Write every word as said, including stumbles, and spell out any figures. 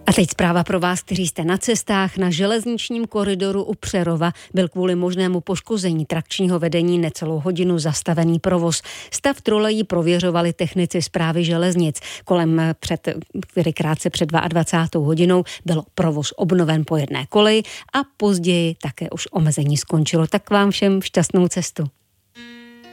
A teď zpráva pro vás, kteří jste na cestách. Na železničním koridoru u Přerova byl kvůli možnému poškození trakčního vedení necelou hodinu zastavený provoz. Stav trolejí prověřovali technici Správy železnic. Kolem před, tedy krátce před dvacátou druhou hodinou byl provoz obnoven po jedné koleji a později také už omezení skončilo. Tak vám všem šťastnou cestu.